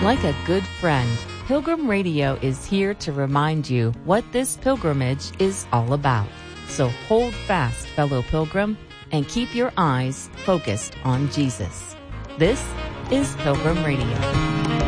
Like a good friend, Pilgrim Radio is here to remind you what this pilgrimage is all about. So hold fast, fellow pilgrim, and keep your eyes focused on Jesus. This is Pilgrim Radio.